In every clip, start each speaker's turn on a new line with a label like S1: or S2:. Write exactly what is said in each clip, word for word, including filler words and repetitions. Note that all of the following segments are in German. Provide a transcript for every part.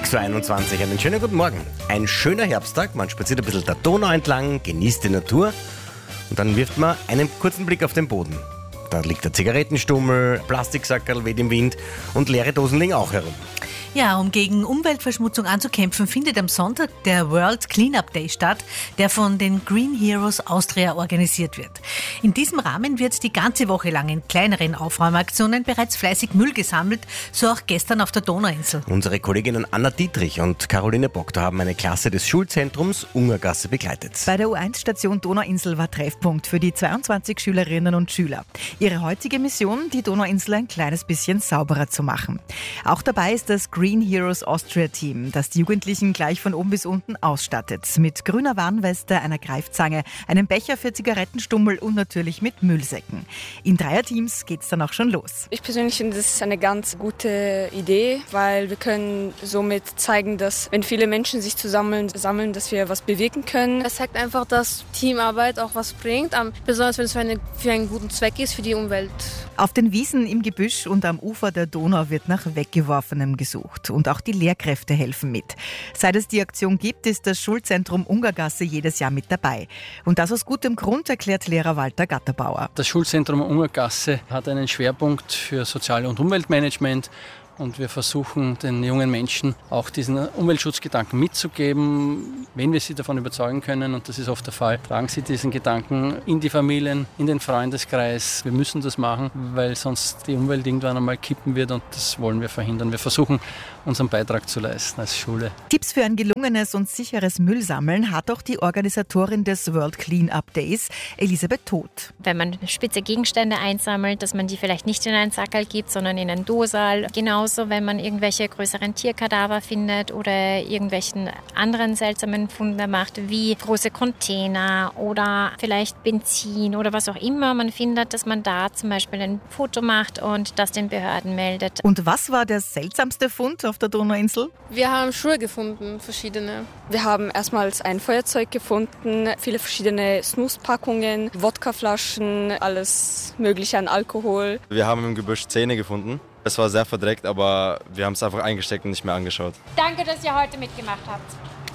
S1: sechs Uhr einundzwanzig. Einen schönen guten Morgen. Ein schöner Herbsttag, man spaziert ein bisschen der Donau entlang, genießt die Natur und dann wirft man einen kurzen Blick auf den Boden. Da liegt der Zigarettenstummel, Plastiksackerl weht im Wind und leere Dosen liegen auch herum.
S2: Ja, um gegen Umweltverschmutzung anzukämpfen, findet am Sonntag der World Cleanup Day statt, der von den Green Heroes Austria organisiert wird. In diesem Rahmen wird die ganze Woche lang in kleineren Aufräumaktionen bereits fleißig Müll gesammelt, so auch gestern auf der Donauinsel.
S1: Unsere Kolleginnen Anna Dietrich und Caroline Proctor haben eine Klasse des Schulzentrums Ungergasse begleitet.
S3: Bei der U eins Station Donauinsel war Treffpunkt für die zweiundzwanzig Schülerinnen und Schüler. Ihre heutige Mission, die Donauinsel ein kleines bisschen sauberer zu machen. Auch dabei ist das Green Heroes Austria Team, das die Jugendlichen gleich von oben bis unten ausstattet. Mit grüner Warnweste, einer Greifzange, einem Becher für Zigarettenstummel und natürlich mit Müllsäcken. In Dreierteams geht's dann auch schon los.
S4: Ich persönlich finde, das ist eine ganz gute Idee, weil wir können somit zeigen, dass wenn viele Menschen sich zusammen sammeln, dass wir was bewirken können.
S5: Es zeigt einfach, dass Teamarbeit auch was bringt, besonders wenn es für, eine, für einen guten Zweck ist, für die Umwelt.
S3: Auf den Wiesen, im Gebüsch und am Ufer der Donau wird nach Weggeworfenem gesucht. Und auch die Lehrkräfte helfen mit. Seit es die Aktion gibt, ist das Schulzentrum Ungergasse jedes Jahr mit dabei. Und das aus gutem Grund, erklärt Lehrer Walter Gatterbauer.
S6: Das Schulzentrum Ungergasse hat einen Schwerpunkt für Sozial- und Umweltmanagement. Und wir versuchen, den jungen Menschen auch diesen Umweltschutzgedanken mitzugeben. Wenn wir sie davon überzeugen können, und das ist oft der Fall, tragen sie diesen Gedanken in die Familien, in den Freundeskreis. Wir müssen das machen, weil sonst die Umwelt irgendwann einmal kippen wird und das wollen wir verhindern. Wir versuchen, unseren Beitrag zu leisten als Schule.
S3: Tipps für ein gelungenes und sicheres Müllsammeln hat auch die Organisatorin des World Cleanup Days, Elisabeth Todt.
S7: Wenn man spitze Gegenstände einsammelt, dass man die vielleicht nicht in einen Sackerl gibt, sondern in einen Dosal. Genauso wenn man irgendwelche größeren Tierkadaver findet oder irgendwelchen anderen seltsamen Funde macht, wie große Container oder vielleicht Benzin oder was auch immer man findet, dass man da zum Beispiel ein Foto macht und das den Behörden meldet.
S3: Und was war der seltsamste Fund auf der Donauinsel?
S5: Wir haben Schuhe gefunden, verschiedene.
S4: Wir haben erstmals ein Feuerzeug gefunden, viele verschiedene Snus-Packungen, Wodkaflaschen, alles Mögliche an Alkohol.
S8: Wir haben im Gebüsch Zähne gefunden. Es war sehr verdreckt, aber wir haben es einfach eingesteckt und nicht mehr angeschaut.
S9: Danke, dass ihr heute mitgemacht habt.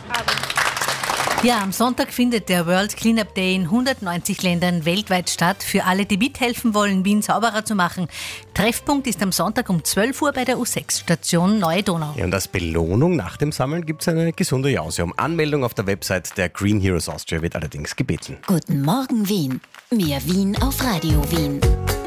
S9: Abend.
S2: Ja, am Sonntag findet der World Cleanup Day in hundertneunzig Ländern weltweit statt. Für alle, die mithelfen wollen, Wien sauberer zu machen. Treffpunkt ist am Sonntag um zwölf Uhr bei der U sechs Station Neue Donau.
S1: Ja, und als Belohnung nach dem Sammeln gibt es eine gesunde Jause. Um Anmeldung auf der Website der Green Heroes Austria wird allerdings gebeten.
S10: Guten Morgen Wien. Mehr Wien auf Radio Wien.